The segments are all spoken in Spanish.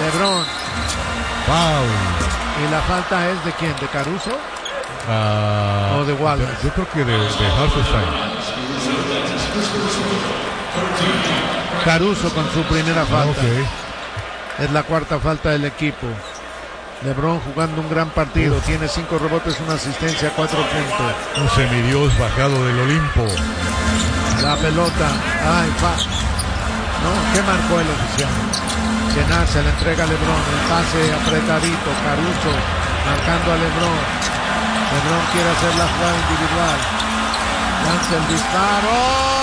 LeBron. Foul. ¿Y la falta es de quién? ¿De Caruso? ¿O de Wallace? Yo creo que de Hartenstein. Caruso con su primera falta. Okay. Es la cuarta falta del equipo. LeBron jugando un gran partido. Tiene 5 rebotes, una asistencia, 4 puntos. Un semidios bajado del Olimpo. La pelota. Ay, no, ¿qué marcó el oficial? Kennard se le entrega a LeBron. El pase apretadito. Caruso marcando a LeBron. LeBron quiere hacer la jugada individual. Lanza el disparo.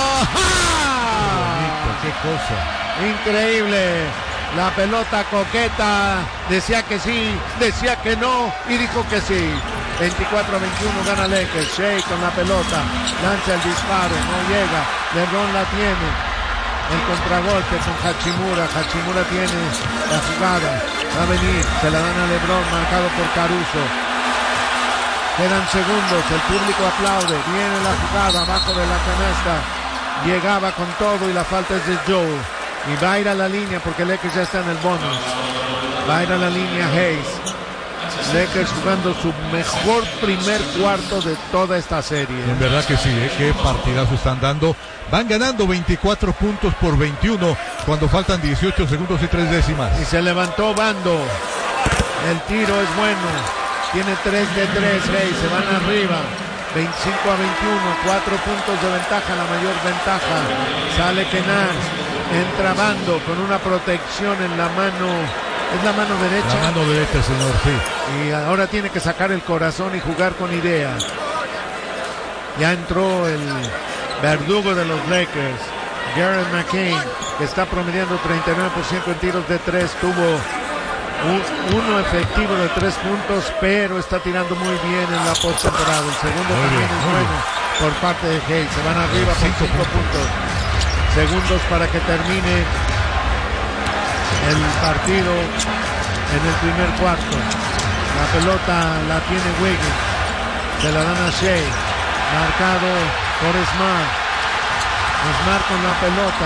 Qué cosa. Increíble. La pelota coqueta. Decía que sí, decía que no y dijo que sí. 24-21 gana Lakers. Shea con la pelota. Lanza el disparo. No llega. LeBron la tiene. El contragolpe con Hachimura. Hachimura tiene la jugada. Va a venir. Se la dan a LeBron. Marcado por Caruso. Quedan segundos. El público aplaude. Viene la jugada abajo de la canasta. Llegaba con todo y la falta es de Joe. Y va a ir a la línea porque Lakers ya está en el bonus. Va a ir a la línea Hayes. Lakers jugando su mejor primer cuarto de toda esta serie. En verdad que sí, qué partidazo están dando. Van ganando 24 puntos por 21 cuando faltan 18 segundos y 3 décimas. Y se levantó Bando. El tiro es bueno. Tiene 3 de 3. Hayes se van arriba. 25-21, 4 puntos de ventaja, la mayor ventaja. Sale Kennard, entra Bando con una protección en la mano. ¿Es la mano derecha? La mano derecha, señor, sí. Y ahora tiene que sacar el corazón y jugar con idea. Ya entró el verdugo de los Lakers, Jared McCain, que está promediando 39% en tiros de 3. Tuvo uno efectivo de 3 puntos, pero está tirando muy bien en la postemporada. El segundo también es bueno por parte de Hayes. Se van arriba por 5 puntos. Segundos para que termine el partido en el primer cuarto. La pelota la tiene Wiggins. Se la dan a Shea. Marcado por Smart. Smart con la pelota.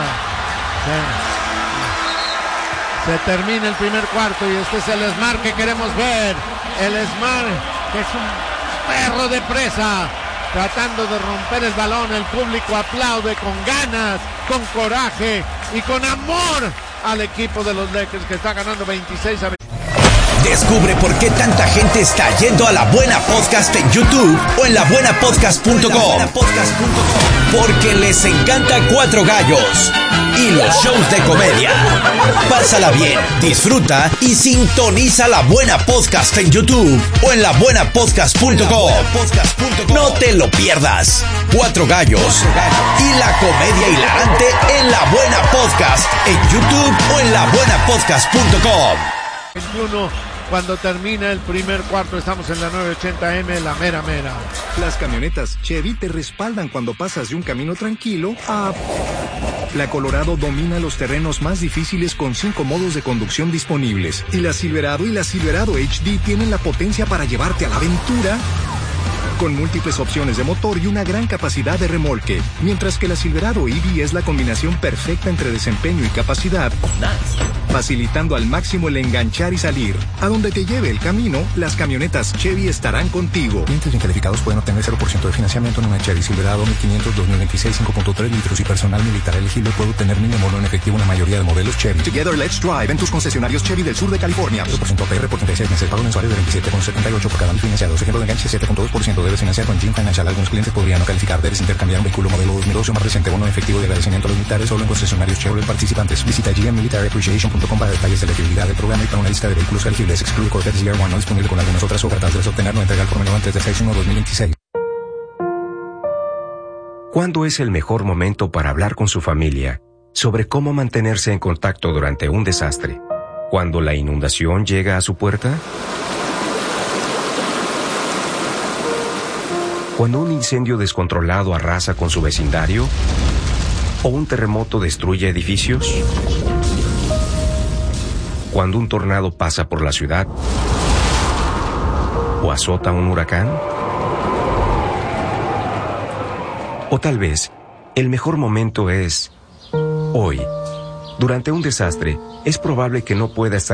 Se termina el primer cuarto y este es el Smart que queremos ver. El Smart que es un perro de presa. Tratando de romper el balón. El público aplaude con ganas, con coraje y con amor al equipo de los Lakers que está ganando 26-20. Descubre por qué tanta gente está yendo a La Buena Podcast en YouTube o en labuenapodcast.com. Porque les encanta Cuatro Gallos y los shows de comedia. Pásala bien, disfruta y sintoniza La Buena Podcast en YouTube o en labuenapodcast.com. No te lo pierdas. Cuatro Gallos y la comedia hilarante en La Buena Podcast en YouTube o en labuenapodcast.com. 21 cuando termina el primer cuarto. Estamos en la 980M, la mera. Las camionetas Chevy te respaldan cuando pasas de un camino tranquilo a... La Colorado domina los terrenos más difíciles con 5 modos de conducción disponibles. Y la Silverado y la Silverado HD tienen la potencia para llevarte a la aventura con múltiples opciones de motor y una gran capacidad de remolque. Mientras que la Silverado EV es la combinación perfecta entre desempeño y capacidad, facilitando al máximo el enganchar y salir. A donde te lleve el camino, las camionetas Chevy estarán contigo. Clientes bien calificados pueden obtener 0% de financiamiento en una Chevy Silverado 1500 2026 5.3 litros y personal militar elegible puede obtener mínimo bono en efectivo en la mayoría de modelos Chevy. Together Let's Drive en tus concesionarios Chevy del sur de California. 0% APR por 36 meses, pago mensuales de 27,78 por cada mil financiados. Ejemplo de enganche 7.2%. Debes financiar con Jim Financial. Algunos clientes podrían no calificar. Debes intercambiar un vehículo modelo 2012 o más reciente. Bono en efectivo de agradecimiento a los militares solo en concesionarios Chevrolet participantes. Visita gmmilitaryappreciation.com para detalles de elegibilidad del programa y para una lista de vehículos elegibles. Excluye Corvette ZR1 no disponible con algunas otras ofertas. Debes obtener no entrega por menor antes del 6/1/2026. ¿Cuándo es el mejor momento para hablar con su familia sobre cómo mantenerse en contacto durante un desastre? ¿Cuando la inundación llega a su puerta? ¿Cuando un incendio descontrolado arrasa con su vecindario? ¿O un terremoto destruye edificios? ¿Cuando un tornado pasa por la ciudad? ¿O azota un huracán? O tal vez, el mejor momento es hoy. Durante un desastre, es probable que no pueda estar